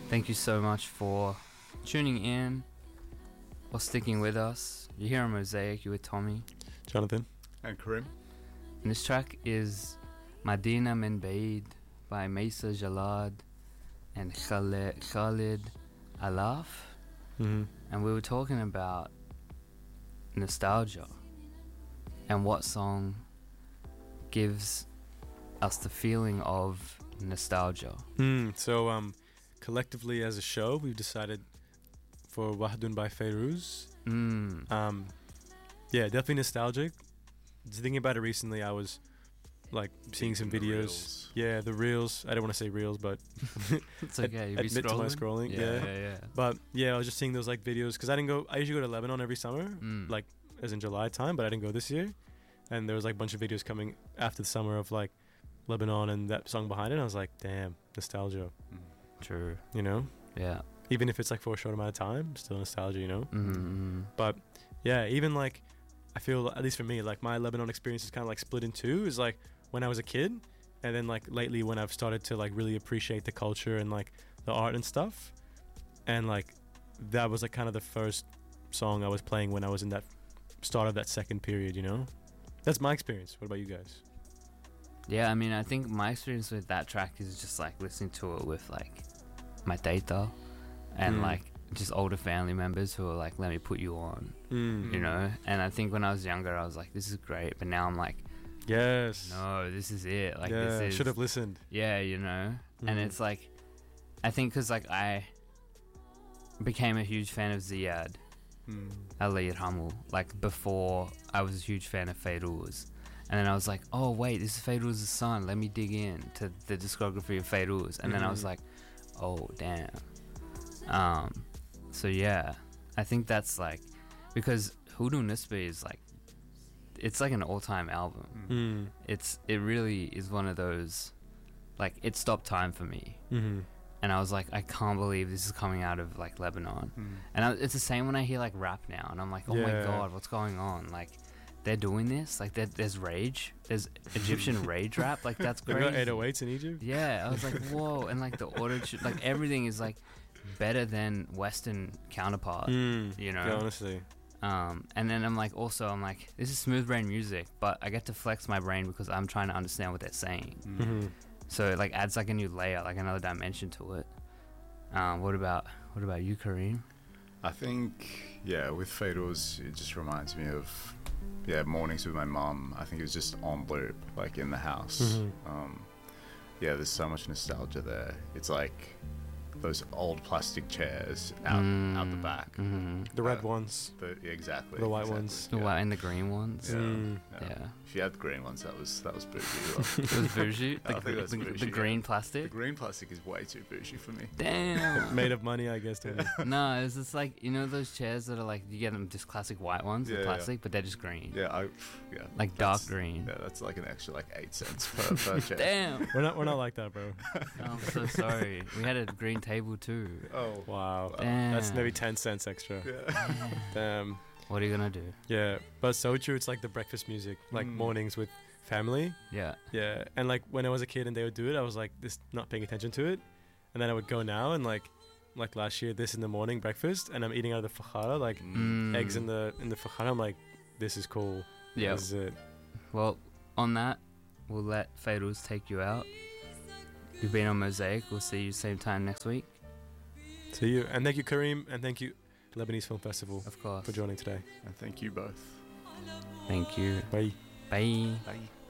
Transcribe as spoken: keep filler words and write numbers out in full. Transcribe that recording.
Thank you so much for tuning in or sticking with us. You're here on Mosaic. You're with Tommy, Jonathan, and Karim. And this track is Madina Min Baid by Mesa Jalad and Khalid, Khalid Alaf. mm-hmm. And we were talking about nostalgia and what song gives us the feeling of nostalgia. Mm, so um, collectively as a show, we've decided for Wahdun by Fairuz. Mm. Um, yeah, definitely nostalgic. Just thinking about it recently, I was like seeing some The videos. reels. Yeah, the reels. I don't want to say reels, but It's okay. You Ad- be admit to my scrolling? scrolling, Yeah, yeah. yeah, yeah. but yeah, I was just seeing those like videos because I didn't go. I usually go to Lebanon every summer, Mm. like as in July time, but I didn't go this year. And there was like a bunch of videos coming after the summer of like Lebanon and that song behind it. And I was like, damn, nostalgia. True. You know, Yeah. even if it's like for a short amount of time, still nostalgia. You know. Mm-hmm. But yeah, even like I feel, at least for me, like my Lebanon experience is kind of like split in two. Is like when I was a kid, and then like lately when I've started to like really appreciate the culture and like the art and stuff. And like that was like kind of the first song I was playing when I was in that start of that second period, you know. That's my experience. What about you guys? Yeah, I mean, I think my experience with that track is just like listening to it with like my data and Mm. like just older family members who are like, let me put you on, Mm. you know. And I think when I was younger I was like, this is great, but now I'm like, Yes. no, this is it. Like, yeah, this is, should have listened. yeah, you know. Mm. And it's like, I think because like I became a huge fan of Ziad Mm. Allah Yarhamu, like before I was a huge fan of Fairuz. And then I was like, oh wait, this is Fairuz's son, let me dig in to the discography of Fairuz. And then I was Mhm. like, oh damn. Um so yeah, I think that's like, because Hudu Nisbi is like, it's like an all-time album. Mm. It's it really is one of those, like, it stopped time for me. Mm-hmm. And I was like, I can't believe this is coming out of like Lebanon. Mm. And I, it's the same when I hear like rap now, and I'm like, oh my Yeah. god, what's going on? Like, they're doing this. Like, there- there's rage. There's Egyptian rage rap. Like, that's They got crazy. eight oh eights in Egypt. Yeah, I was like, whoa, and like the auto, like everything is like better than Western counterpart. Mm. You know? Yeah, honestly. Um, and then I'm like, also, I'm like, this is smooth brain music, but I get to flex my brain because I'm trying to understand what they're saying. Mm-hmm. So it like adds like a new layer, like another dimension to it. Um, what about what about you, Kareem? I think, yeah, with Fairuz, it just reminds me of, yeah, mornings with my mum. I think it was just on loop, like in the house. Mhm. Um, yeah, there's so much nostalgia there. It's like those old plastic chairs out Mm, out the back. Mm-hmm. The red Uh, ones. The, yeah, exactly. The white exactly. ones. The Yeah. white and the green ones. Yeah, Mm. yeah. Yeah. If you had the green ones, that was that was bougie. It was bougie. I The, think that's the, bougie, the green yeah. The plastic. green plastic is way too bougie for me. Damn. Made of money, I guess. Tony. No, it's just like, you know those chairs that are like, you get them just classic white ones, Yeah, the yeah. plastic, but they're just green. Yeah, I yeah. Like dark that's- green. Yeah, that's like an extra like eight cents per, per chair. Damn. We're not. We're not like that, bro. I'm so sorry. We had a green table too. Oh, Wow. Damn. That's maybe ten cents extra. yeah. Damn. What are you gonna do? Yeah, but so true. It's like the breakfast music, like Mm. mornings with family. Yeah. Yeah, and like when I was a kid and they would do it, I was like, this not paying attention to it, and then I would go now and like, like last year, this in the morning breakfast, and I'm eating out of the fakhara, like Mm. eggs in the in the fakhara. I'm like, this is cool. Yeah. This is it. Well, on that, we'll let Fairuz take you out. You've been on Mosaic. We'll see you same time next week. See you, and thank you, Kareem, and thank you, Lebanese Film Festival, Of course. for joining today. And thank you both. Thank you. Bye. Bye. Bye.